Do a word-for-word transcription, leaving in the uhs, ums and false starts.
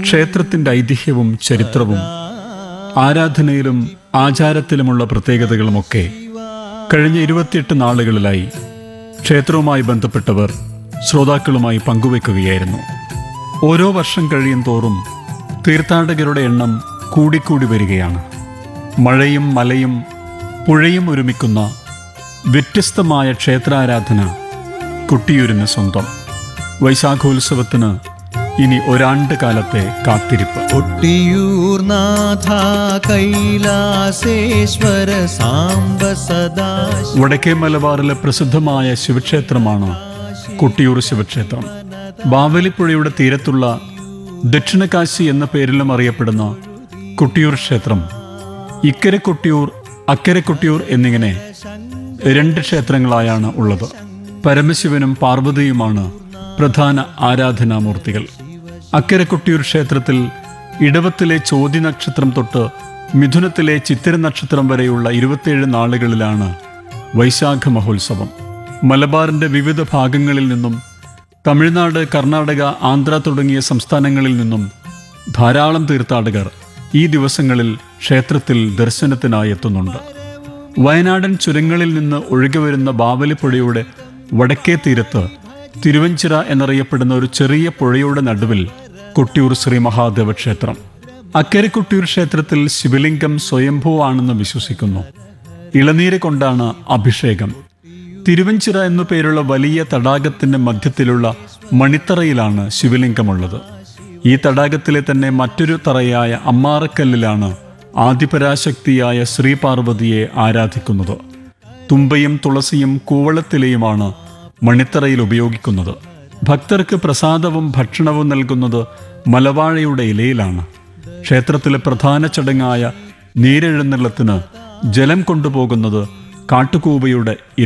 ക്ഷേത്രത്തിൻ്റെ ഐതിഹ്യവും ചരിത്രവും ആരാധനയിലും ആചാരത്തിലുമുള്ള പ്രത്യേകതകളുമൊക്കെ കഴിഞ്ഞ ഇരുപത്തിയെട്ട് നാളുകളിലായി ക്ഷേത്രവുമായി ബന്ധപ്പെട്ടവർ ശ്രോതാക്കളുമായി പങ്കുവെക്കുകയായിരുന്നു. ഓരോ വർഷം കഴിയും തോറും തീർത്ഥാടകരുടെ എണ്ണം കൂടിക്കൂടി വരികയാണ്. മഴയും മലയും പുഴയും ഒരുമിക്കുന്ന വ്യത്യസ്തമായ ക്ഷേത്രാരാധന കൊട്ടിയൂരിന് സ്വന്തം. വൈശാഖോത്സവത്തിന് ഇനി ഒരാണ്ട് കാലത്തെ കാത്തിരിപ്പ്. കൊട്ടിയൂർ നാഥ കൈലാസേശ്വര സാംബ സദാ. വടക്കേ മലബാറിലെ പ്രസിദ്ധമായ ശിവക്ഷേത്രമാണ് കൊട്ടിയൂർ ശിവക്ഷേത്രം. ബാവലിപ്പുഴയുടെ തീരത്തുള്ള ദക്ഷിണകാശി എന്ന പേരിലും അറിയപ്പെടുന്ന കൊട്ടിയൂർ ക്ഷേത്രം ഇക്കരെ കൊട്ടിയൂർ അക്കരെ കൊട്ടിയൂർ എന്നിങ്ങനെ രണ്ട് ക്ഷേത്രങ്ങളായാണ് ഉള്ളത്. പരമശിവനും പാർവതിയുമാണ് പ്രധാന ആരാധനാമൂർത്തികൾ. അക്കരെ കൊട്ടിയൂർ ക്ഷേത്രത്തിൽ ഇടവത്തിലെ ചോതി നക്ഷത്രം തൊട്ട് മിഥുനത്തിലെ ചിത്തിര നക്ഷത്രം വരെയുള്ള ഇരുപത്തിയേഴ് നാളുകളിലാണ് വൈശാഖ മഹോത്സവം. മലബാറിൻ്റെ വിവിധ ഭാഗങ്ങളിൽ നിന്നും തമിഴ്നാട്, കർണാടക, ആന്ധ്ര തുടങ്ങിയ സംസ്ഥാനങ്ങളിൽ നിന്നും ധാരാളം തീർത്ഥാടകർ ഈ ദിവസങ്ങളിൽ ക്ഷേത്രത്തിൽ ദർശനത്തിനായി എത്തുന്നുണ്ട്. വയനാടൻ ചുരങ്ങളിൽ നിന്ന് ഒഴുകിവരുന്ന ബാവലിപ്പുഴയുടെ വടക്കേ തീരത്ത് തിരുവഞ്ചിറ എന്നറിയപ്പെടുന്ന ഒരു ചെറിയ പുഴയുടെ നടുവിൽ കൊട്ടിയൂർ ശ്രീ മഹാദേവ ക്ഷേത്രം. അക്കരെ കൊട്ടിയൂർ ക്ഷേത്രത്തിൽ ശിവലിംഗം സ്വയംഭൂവാണെന്ന് വിശ്വസിക്കുന്നു. ഇളനീര് കൊണ്ടാണ് അഭിഷേകം. തിരുവഞ്ചിറ എന്നു പേരുള്ള വലിയ തടാകത്തിൻ്റെ മധ്യത്തിലുള്ള മണിത്തറയിലാണ് ശിവലിംഗമുള്ളത്. ഈ തടാകത്തിലെ തന്നെ മറ്റൊരു തറയായ അമ്മാറക്കല്ലിലാണ് ആദിപരാശക്തിയായ ശ്രീപാർവതിയെ ആരാധിക്കുന്നത്. തുമ്പയും തുളസിയും കൂവളത്തിലയുമാണ് മണിത്തറയിൽ ഉപയോഗിക്കുന്നത്. ഭക്തർക്ക് പ്രസാദവും ഭക്ഷണവും നൽകുന്നത് മലവാഴയുടെ ഇലയിലാണ്. ക്ഷേത്രത്തിലെ പ്രധാന ചടങ്ങായ നീരെഴുന്നള്ളത്തിന് ജലം കൊണ്ടുപോകുന്നത് കാട്ടുകൂവയുടെ